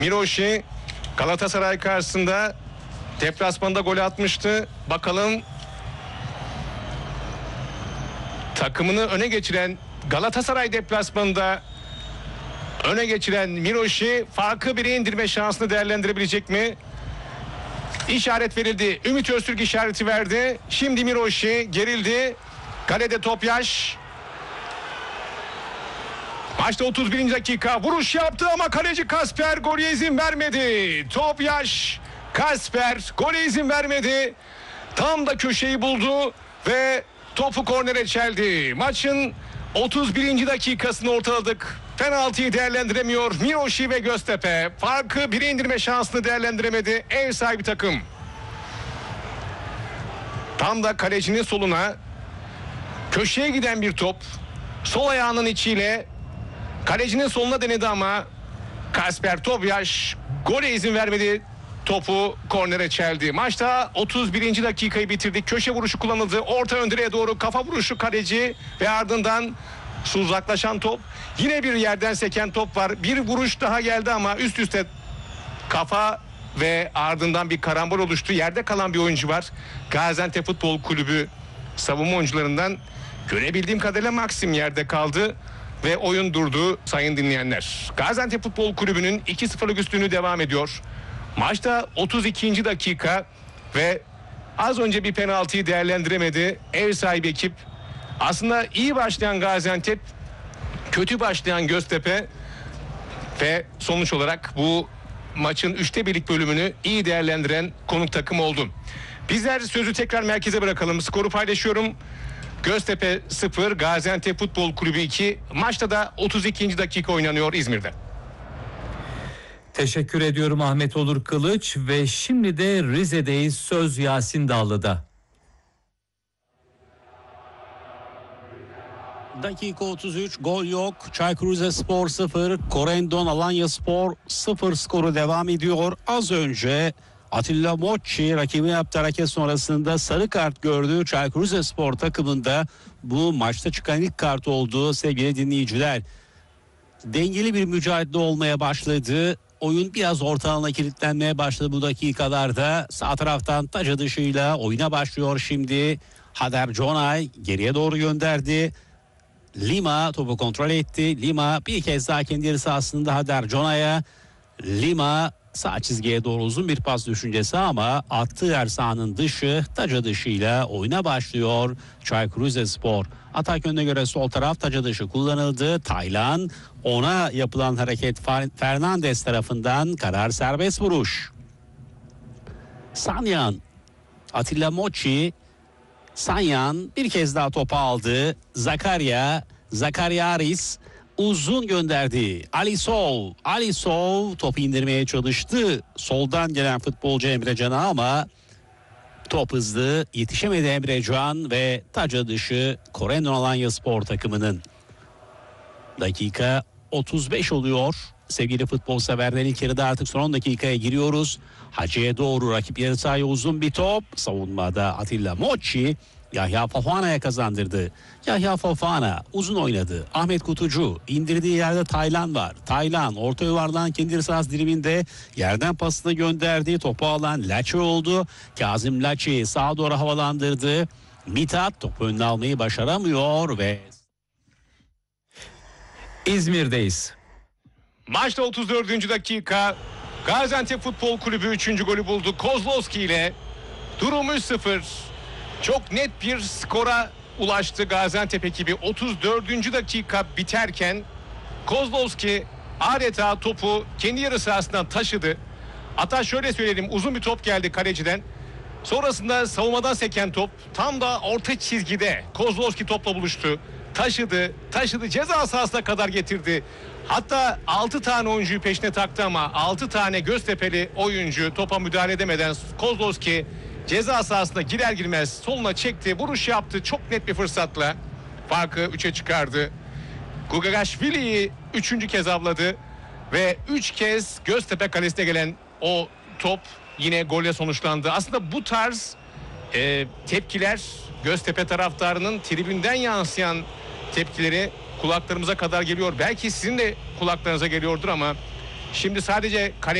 Miroshi Galatasaray karşısında deplasmanda gol atmıştı. Bakalım takımını öne geçiren Galatasaray deplasmanında öne geçiren Miroshi farkı 1'e indirme şansını değerlendirebilecek mi? İşaret verildi. Ümit Öztürk işareti verdi. Şimdi Miroshi gerildi. Kalede Topyaş. Maçta 31. dakika vuruş yaptı ama kaleci Kasper gole izin vermedi. Topyaş, Kasper gole izin vermedi. Tam da köşeyi buldu ve topu kornere çeldi. Maçın 31. dakikasını ortaladık. Penaltıyı değerlendiremiyor Miroshi ve Göztepe. Farkı 1'e indirme şansını değerlendiremedi ev sahibi takım. Tam da kalecinin soluna köşeye giden bir top. Sol ayağının içiyle kalecinin soluna denedi ama Kasper Topyaş gole izin vermedi. Topu kornere çeldi. Maçta 31. dakikayı bitirdik. Köşe vuruşu kullanıldı. Orta ön direğe doğru kafa vuruşu kaleci ve ardından uzaklaşan top. Yine bir yerden seken top var. Bir vuruş daha geldi ama üst üste kafa ve ardından bir karambol oluştu. Yerde kalan bir oyuncu var. Gaziantep Futbol Kulübü savunma oyuncularından görebildiğim kadarıyla Maxim yerde kaldı ve oyun durdu sayın dinleyenler. Gaziantep Futbol Kulübü'nün 2-0'lık üstünlüğü devam ediyor. Maçta 32. dakika ve az önce bir penaltıyı değerlendiremedi ev sahibi ekip. Aslında iyi başlayan Gaziantep, kötü başlayan Göztepe ve sonuç olarak bu maçın 1/3 bölümünü iyi değerlendiren konuk takım oldu. Bizler sözü tekrar merkeze bırakalım. Skoru paylaşıyorum. Göztepe 0, Gaziantep Futbol Kulübü 2. Maçta da 32. dakika oynanıyor İzmir'de. Teşekkür ediyorum Ahmet Olur Kılıç ve şimdi de Rize'deyiz. Söz Yasin Dağlı'da. Dakika 33, gol yok. Çaykur Rizespor 0, Korendon Alanyaspor 0 skoru devam ediyor. Az önce Atilla Mocci rakibine yaptığı hareket sonrasında sarı kart gördü. Çaykur Rizespor takımında bu maçta çıkan ilk kart oldu sevgili dinleyiciler. Dengeli bir mücadele olmaya başladı. Oyun biraz orta alana kilitlenmeye başladı bu dakikalarda. Sağ taraftan taç atışıyla oyuna başlıyor şimdi. Hader Conay geriye doğru gönderdi. Lima topu kontrol etti. Lima bir kez daha kendi yarı sahasında Hader Conay'a. Lima sağ çizgiye doğru uzun bir pas düşüncesi ama attığı yer sahanın dışı, taç atışıyla oyuna başlıyor Çaykur Rizespor. Atak yönüne göre sol taraf taç atışı kullanıldı. Taylan, ona yapılan hareket Fernandes tarafından, karar serbest vuruş. Sanyan, Atilla Mocci, Sanyan bir kez daha topu aldı. Zakaria Aris uzun gönderdi. Ali Sol topu indirmeye çalıştı. Soldan gelen futbolcu Emre Can'a ama top hızlı, yetişemedi Emre Can ve taç atışı Korendon Alanyaspor takımının. Dakika 35 oluyor. Sevgili futbol severler, ilk yarıda artık son 10 dakikaya giriyoruz. Hacı'ya doğru rakip yarı sahaya uzun bir top. Savunmada Atilla Mocci Yahya Fofana'ya kazandırdı. Yahya Fofana uzun oynadı. Ahmet Kutucu indirdiği yerde Taylan var. Taylan orta yuvardan kendi sahası diliminde yerden pasını gönderdi. Topu alan Laçi oldu. Kazım Laçi sağa doğru havalandırdı. Mithat topu önüne almayı başaramıyor ve İzmir'deyiz. Maçta 34. dakika. Gaziantep Futbol Kulübü 3. golü buldu. Kozlowski ile durum 3-0. Çok net bir skora ulaştı Gaziantep ekibi. 34. dakika biterken Kozlowski adeta topu kendi yarı sahasından taşıdı. Hatta şöyle söyleyelim, uzun bir top geldi kaleciden. Sonrasında savunmadan seken top tam da orta çizgide Kozlowski topla buluştu. Taşıdı ceza sahasına kadar getirdi. Hatta 6 tane oyuncuyu peşine taktı ama 6 tane Göztepe'li oyuncu topa müdahale edemeden Kozlowski ceza sahasına girer girmez soluna çekti, vuruş yaptı. Çok net bir fırsatla farkı 3'e çıkardı. Gugagashvili'yi 3. kez avladı ve 3 kez Göztepe kalesine gelen o top yine golle sonuçlandı. Aslında bu tarz tepkiler, Göztepe taraftarının tribünden yansıyan tepkileri kulaklarımıza kadar geliyor. Belki sizin de kulaklarınıza geliyordur ama Şimdi sadece kale